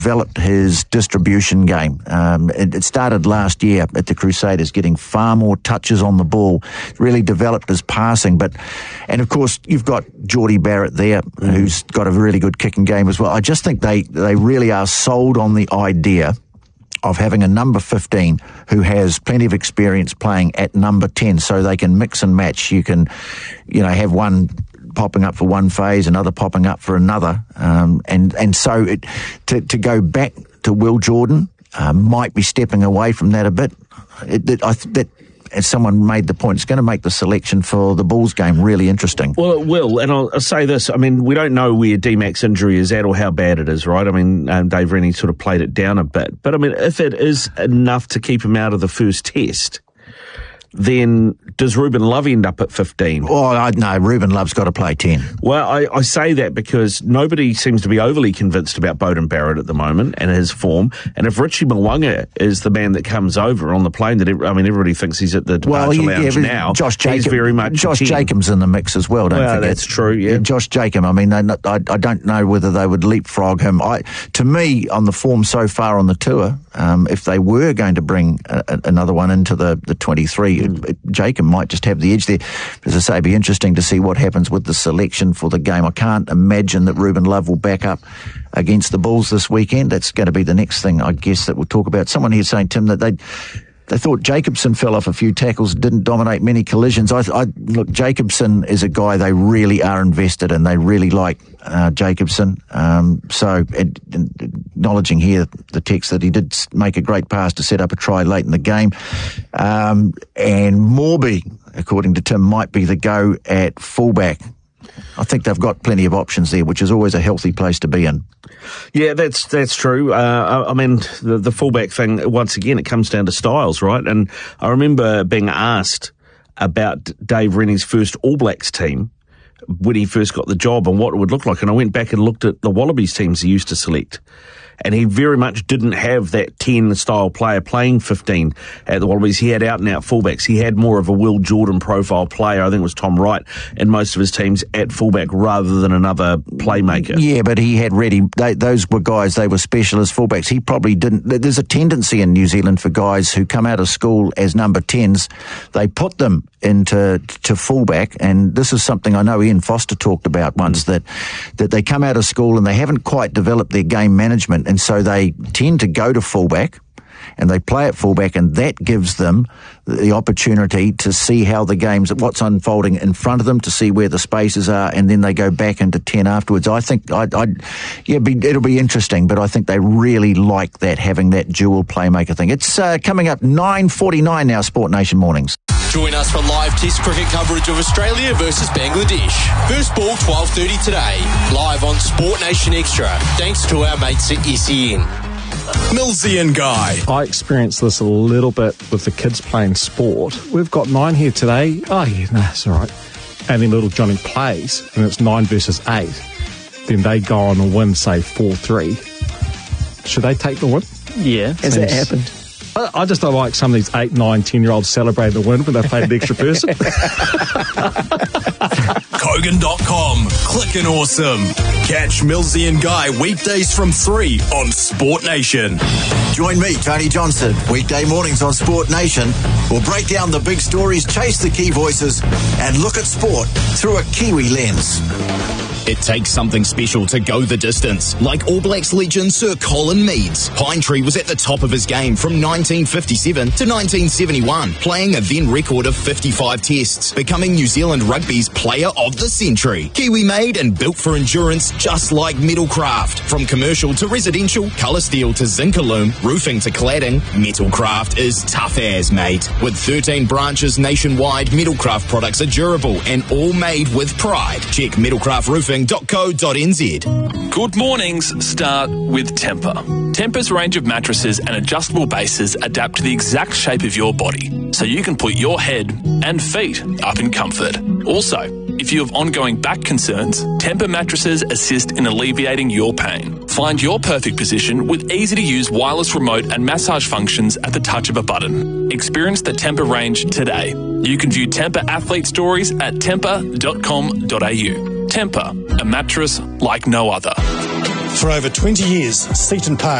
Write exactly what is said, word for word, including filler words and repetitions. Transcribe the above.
developed his distribution game. Um, it, it started last year at the Crusaders, getting far more touches on the ball, really developed his passing. But, and of course, you've got Geordie Barrett there, mm. who's got a really good kicking game as well. I just think they, they really are sold on the idea of having a number fifteen who has plenty of experience playing at number ten, so they can mix and match. You can, you know, have one popping up for one phase, another popping up for another, um, and and so it, to to go back to Will Jordan uh, might be stepping away from that a bit. It, it, I th- that. As someone made the point, it's going to make the selection for the Bulls game really interesting. Well, it will, and I'll, I'll say this. I mean, we don't know where D-Mac's injury is at or how bad it is, right? I mean, um, Dave Rennie sort of played it down a bit. But, I mean, if it is enough to keep him out of the first test, then does Ruben Love end up at fifteen? Oh, I, no, Ruben Love's got to play ten. Well, I, I say that because nobody seems to be overly convinced about Beauden Barrett at the moment and his form. And if Richie Mwanga is the man that comes over on the plane, that I mean, everybody thinks he's at the departure well, lounge yeah, now. Josh Jacob, he's very much Josh Jacob's in the mix as well. Don't well, forget. That's true. Yeah, yeah Josh Jacob. I mean, they, I, I don't know whether they would leapfrog him. I, to me, on the form so far on the tour, um, if they were going to bring a, a, another one into the the twenty-three, mm. it, it, Jacob might just have the edge there. As I say, it'd be interesting to see what happens with the selection for the game. I can't imagine that Ruben Love will back up against the Bulls this weekend. That's going to be the next thing, I guess, that we'll talk about. Someone here saying, Tim, that they they thought Jacobson fell off a few tackles, didn't dominate many collisions. I, I look, Jacobson is a guy they really are invested in. They really like uh, Jacobson. Um, so and, and acknowledging here the text that he did make a great pass to set up a try late in the game. Um, and Morby, according to Tim, might be the go at fullback. I think they've got plenty of options there, which is always a healthy place to be in. Yeah, that's that's true. Uh, I mean, the, the fullback thing, once again, it comes down to styles, right? And I remember being asked about Dave Rennie's first All Blacks team when he first got the job and what it would look like. And I went back and looked at the Wallabies teams he used to select. And he very much didn't have that ten-style player playing fifteen at the Wallabies. He had out-and-out fullbacks. He had more of a Will Jordan profile player, I think it was Tom Wright, in most of his teams at fullback rather than another playmaker. Yeah, but he had ready, they, those were guys, they were specialist fullbacks. He probably didn't, there's a tendency in New Zealand for guys who come out of school as number tens, they put them into to fullback, and this is something I know Ian Foster talked about once, that that they come out of school and they haven't quite developed their game management, and so they tend to go to fullback and they play at fullback, and that gives them the opportunity to see how the game's, what's unfolding in front of them, to see where the spaces are, and then they go back into ten afterwards. I think, I, I, yeah, be, it'll be interesting, but I think they really like that, having that dual playmaker thing. It's uh, coming up nine forty-nine now, Sport Nation Mornings. Join us for live Test cricket coverage of Australia versus Bangladesh. First ball twelve thirty today, live on Sport Nation Extra, thanks to our mates at S E N. Millsy and Guy. I experienced this a little bit with the kids playing sport. We've got nine here today. Oh, yeah, no, it's all right. And then little Johnny plays, and it's nine versus eight. Then they go on and win, say, four three. Should they take the win? Yeah. Has that happened? I, I just don't like some of these eight, nine, ten-year-olds celebrating the win when they played an extra person. Kogan dot com. Clickin' awesome. Catch Millsy and Guy weekdays from three on Sport Nation. Join me, Tony Johnson, weekday mornings on Sport Nation. We'll break down the big stories, chase the key voices, and look at sport through a Kiwi lens. It takes something special to go the distance, like All Blacks legend Sir Colin Meads. Pinetree was at the top of his game from nineteen fifty-seven to nineteen seventy-one, playing a then record of fifty-five tests, becoming New Zealand rugby's player of the century. Kiwi made and built for endurance, just like Metalcraft. From commercial to residential, colour steel to Zincalume, roofing to cladding, Metalcraft is tough as, mate. With thirteen branches nationwide, Metalcraft products are durable and all made with pride. Check metalcraft roofing dot co dot n z. Good mornings start with Tempur. Tempur's range of mattresses and adjustable bases adapt to the exact shape of your body, so you can put your head and feet up in comfort. Also, if you have ongoing back concerns, Tempur mattresses assist in alleviating your pain. Find your perfect position with easy-to-use wireless remote and massage functions at the touch of a button. Experience the Tempur range today. You can view Tempur athlete stories at tempur dot com dot a u. Tempur, a mattress like no other. For over twenty years, Seaton Park